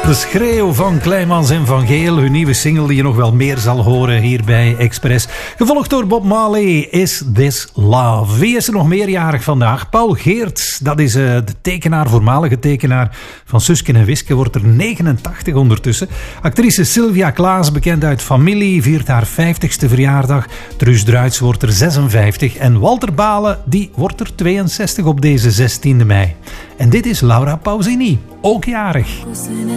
De schreeuw van Kleimans en Van Geel, hun nieuwe single die je nog wel meer zal horen hier bij Express. Gevolgd door Bob Marley, Is This Love. Wie is er nog meerjarig vandaag? Paul Geerts, dat is de tekenaar, voormalige tekenaar van Suske en Wiske, wordt er 89 ondertussen. Actrice Sylvia Klaas, bekend uit Familie, viert haar 50ste verjaardag. Truus Druits wordt er 56 en Walter Balen, die wordt er 62 op deze 16e mei. En dit is Laura Pausini, ook jarig.